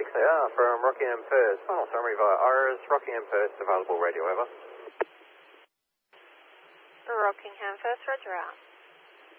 clear from Rockingham First. Final summary via Iris, Rockingham First, available radio, over. Rockingham First, roger out.